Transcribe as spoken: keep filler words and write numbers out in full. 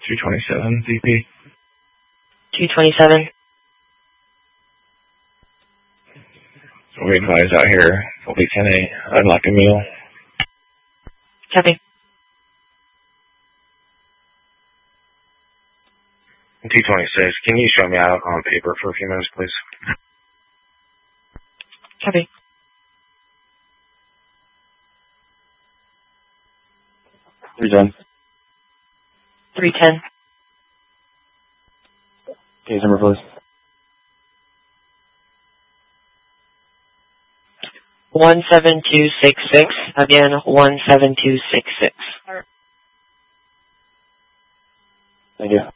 two twenty-seven, Z P. two twenty-seven. We advise out here, will be ten A. I'd like a meal. Copy. two twenty-six, can you show me out on paper for a few minutes, please? Copy. three ten. three ten. Case number, please. one seven two six six. Again, one seven two six six. Thank you.